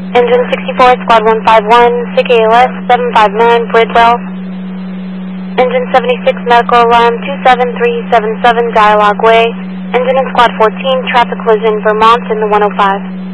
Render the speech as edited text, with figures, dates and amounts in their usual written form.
Engine 64, Squad 151, SIG ALS 759, Bridwell. Engine 76, medical alarm 27377, Dialogue Way. Engine in Squad 14, traffic collision, Vermont in the 105.